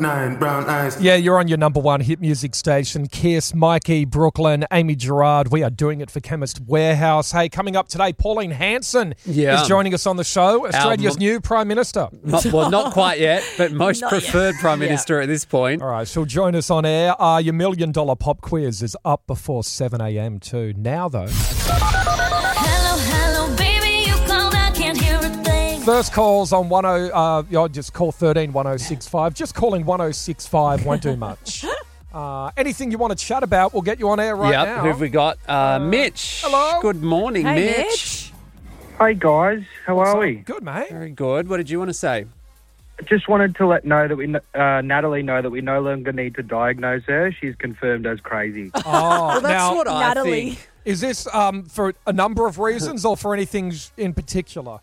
9, brown eyes. Yeah, you're on your number one hit music station. Kiss, Mikey, Brooklyn, Amy Gerard. We are doing it for Chemist Warehouse. Hey, coming up today, Pauline Hanson is joining us on the show. Australia's new Prime Minister. Not quite yet, but most preferred Prime Minister at this point. All right, she'll join us on air. Your $1 million pop quiz is up before 7 a.m. too. Now, though. Hello, baby, you called, I can't hear a thing. First calls on just call 13 1065. Just calling 1065 won't do much. Anything you want to chat about, we'll get you on air right now. Who've we got? Mitch. Hello. Good morning, Hey, Mitch. Hey guys, how are we? Good, mate. Very good. What did you want to say? Just wanted to let Natalie know that we no longer need to diagnose her. She's confirmed as crazy. Oh, Well, that's now, what I Natalie. think. is this for a number of reasons or for anything in particular?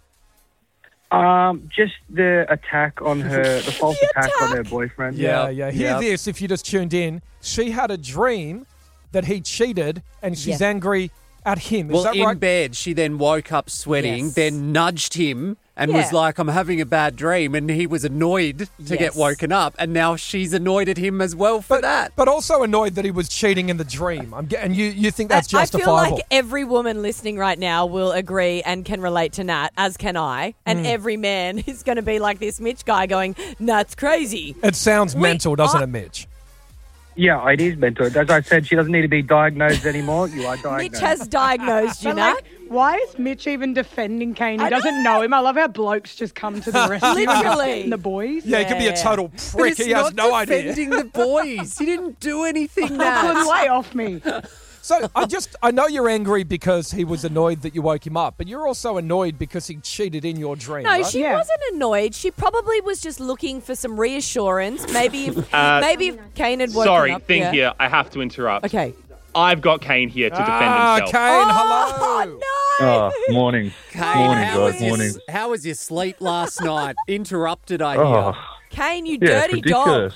Just the attack on her, the false attack on her boyfriend. Yeah. Hear Yep. this if you just tuned in. She had a dream that he cheated and she's angry at him. Is Well, that in right? bed, she then woke up sweating, Yes. then nudged him and was Yeah. like, I'm having a bad dream. And he was annoyed to get Yes. woken up. And now she's annoyed at him as well for that. But also annoyed that he was cheating in the dream. And you think that's I justifiable? feel like every woman listening right now will agree and can relate to Nat, as can I. And every man is going to be like this Mitch guy going, Nat's crazy. It sounds mental, doesn't it, Mitch? Yeah, it is mental. As I said, she doesn't need to be diagnosed anymore. You are diagnosed. Mitch has diagnosed you, But, Nat. like, why is Mitch even defending Kane? He doesn't know him. I love how blokes just come to the rescue. Literally. And the boys. Yeah, he could be a total But prick. it's He has not no idea. defending the boys. He didn't do anything, Put Nat. way off me. So I know you're angry because he was annoyed that you woke him up, but you're also annoyed because he cheated in your dream. No, right? she Yeah. wasn't annoyed. She probably was just looking for some reassurance. Maybe if Kane had woken Sorry, up. thing here. I have to interrupt. Okay. I've got Kane here to defend himself. Kane, Oh, hello. no. Morning. Kane, Morning, how guys, was your- morning. How was your sleep last night? Interrupted, I hear. Oh, Kane, you yeah, it's dirty dog. ridiculous.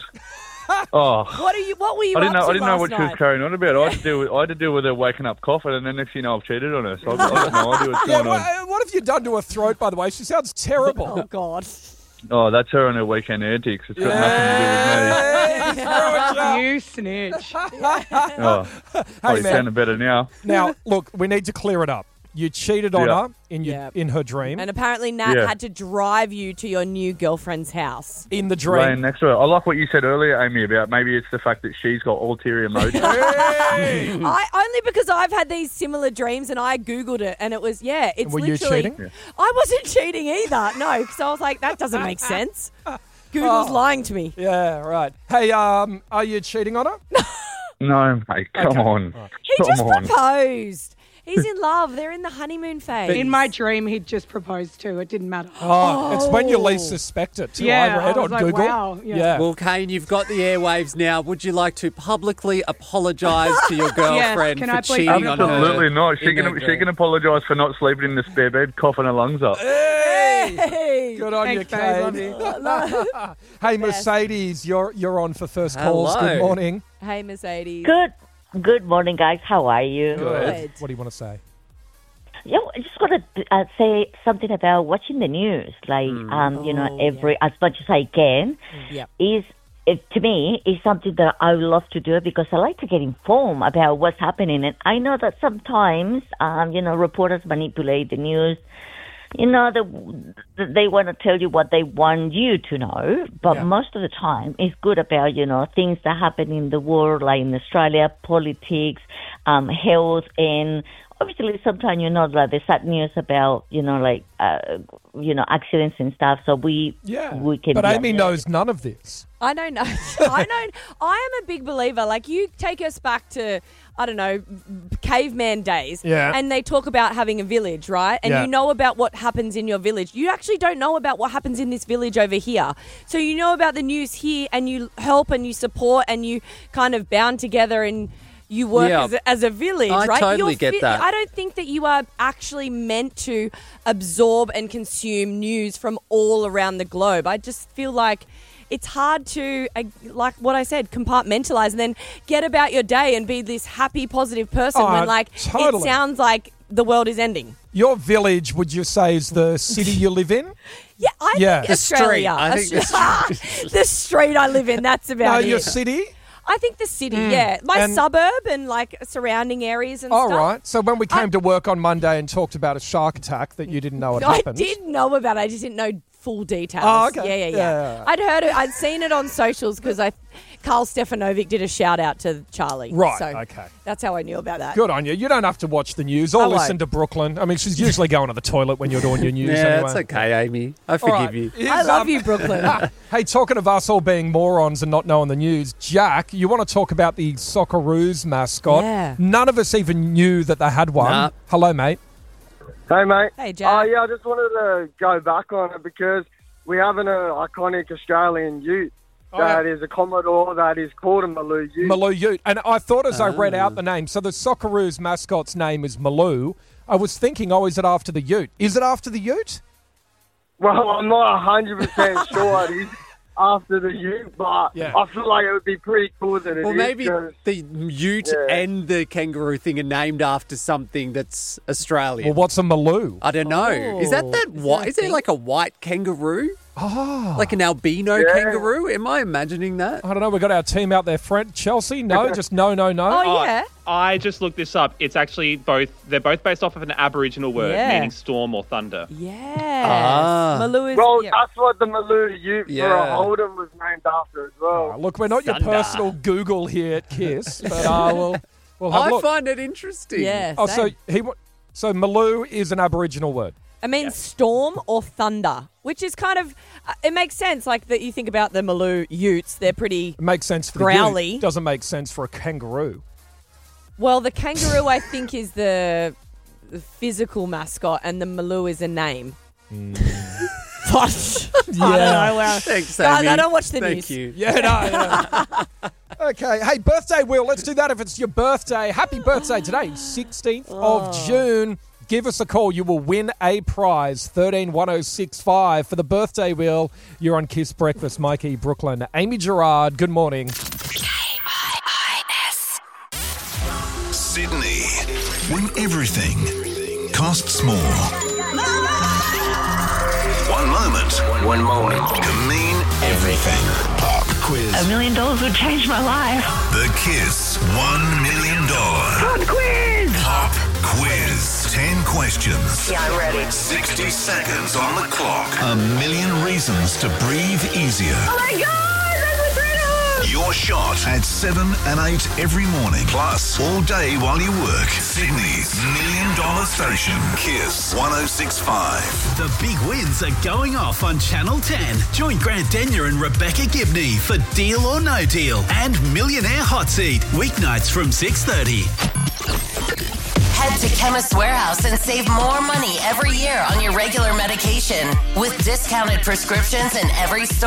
Oh, What were you I didn't up to know last what she was night? carrying on about. I had to deal with her waking up coughing, and then next thing you know, I've cheated on her. So I've got no idea what's Yeah, going on. what have you done to her throat, by the way? She sounds terrible. Oh, God. Oh, that's her on her weekend antics. It's got nothing to do with me. You snitch. Oh, Hey, you man. sounding better now. Now, look, we need to clear it up. You cheated on Yeah. her in Yeah. in her dream. And apparently Nat Yeah. had to drive you to your new girlfriend's house. In the Laying dream. next to her. I like what you said earlier, Amy, about maybe it's the fact that she's got ulterior motives. Hey! Only because I've had these similar dreams and I Googled it and it was, it's Were you literally... cheating? Yeah. I wasn't cheating either, no, because I was like, that doesn't make sense. Google's lying to me. Yeah, right. Hey, are you cheating on her? No, mate, come on. He Come just on. proposed. He's in love. They're in the honeymoon phase. In my dream, he'd just proposed to. It didn't matter. It's when you least suspect it, too. Yeah, I read I was on like, Google. wow, yeah. Well, Kane, you've got the airwaves now. Would you like to publicly apologise to your girlfriend Can for I please- cheating on her? Absolutely not. She in her can dream? apologise for not sleeping in the spare bed, coughing her lungs up. Hey! Good on Thanks, you, babe. Love Kane. Hey, Mercedes, you're on for first calls. Hello. Good morning. Hey, Mercedes. Good morning, guys. How are you? Good. What do you want to say? Yeah, I just want to say something about watching the news. Like, as much as I can, Yep. to me, is something that I would love to do because I like to get informed about what's happening. And I know that sometimes, reporters manipulate the news. They want to tell you what they want you to know, but most of the time it's good about, things that happen in the world, like in Australia, politics, health, and obviously sometimes, like the sad news about, accidents and stuff. So we can. But Amy knows none of this. I don't know. I am a big believer. Like, you take us back to, I don't know, caveman days. Yeah. And they talk about having a village, right? And you know about what happens in your village. You actually don't know about what happens in this village over here. So you know about the news here and you help and you support and you kind of bound together and you work as a village, I right? totally get that. I don't think that you are actually meant to absorb and consume news from all around the globe. I just feel like it's hard to, like what I said, compartmentalize and then get about your day and be this happy, positive person when, totally. it sounds like the world is ending. Your village, would you say, is the city you live in? Yeah, I think The street. Australia. I think The street I live in, that's about it. your city? I think the city, yeah. My suburb and like surrounding areas and All stuff. right. So when we came to work on Monday and talked about a shark attack that you didn't know had happened. I did know about it. I just didn't know full details. Oh, okay. Yeah. I'd heard it. I'd seen it on socials because Carl Stefanovic did a shout out to Charlie. Right, So okay. that's how I knew about that. Good on you. You don't have to watch the news or I won't. listen to Brooklyn. I mean, she's usually going to the toilet when you're doing your news Yeah, anyway. that's okay, Amy. I forgive you. I love you, Brooklyn. Hey, talking of us all being morons and not knowing the news, Jack, you want to talk about the Socceroos mascot? Yeah. None of us even knew that they had one. Nah. Hello, mate. Hey, mate. Hey, Jack. Yeah, I just wanted to go back on it because we have an iconic Australian ute that is a Commodore that is called a Maloo ute. Maloo Ute. And I thought as I read out the name, so the Socceroos mascot's name is Maloo. I was thinking, is it after the Ute? Is it after the Ute? Well, I'm not 100% sure it is after the ute, but Yeah. I feel like it would be pretty cool that it is. Well, maybe 'cause- the ute and the kangaroo thing are named after something that's Australian. Well, what's a Maloo? I don't know. Is that white? Is there like a white kangaroo? Oh. Like an albino kangaroo? Am I imagining that? I don't know. We've got our team out there. Chelsea? No, just no. Oh, yeah. I just looked this up. It's actually they're both based off of an Aboriginal word Yeah. meaning storm or thunder. Yes. Ah. Maloo is... Well, yeah. that's what the Maloo ute for Yeah. a Holden was named after as well. Look, we're not your Thunder. personal Google here at KISS, but we'll have a I look. find it interesting. Yeah, Oh, so same. so Maloo is an Aboriginal word. It means storm or thunder, which is kind of... it makes sense. Like, that you think about the Maloo utes, they're pretty... It makes sense for the Growly. Ute. Doesn't make sense for a kangaroo. Well, the kangaroo, I think, is the physical mascot, and the Maloo is a name. What? I don't know. Wow. Thanks, Guys, Amy. I don't watch the Thank news. you. Yeah, no. Okay. Hey, birthday wheel. Let's do that if it's your birthday. Happy birthday today, 16th of June. Give us a call. You will win a prize, 131065 for the birthday wheel. You're on KISS Breakfast. Mikey, Brooklyn, Amy Gerard. Good morning. Sydney, when everything costs more. One moment can mean everything. Pop quiz. $1 million would change my life. The KISS $1 million Pop quiz! Pop quiz. 10 questions. Yeah, I'm ready. 60 seconds on the clock. A million reasons to breathe easier. Oh my God, that's incredible! Your shot at 7 and 8 every morning. Plus, all day while you work. Sydney's $1 million station. KISS 106.5. The big wins are going off on Channel 10. Join Grant Denyer and Rebecca Gibney for Deal or No Deal and Millionaire Hot Seat. Weeknights from 6:30. Head to Chemist Warehouse and save more money every year on your regular medication with discounted prescriptions in every store.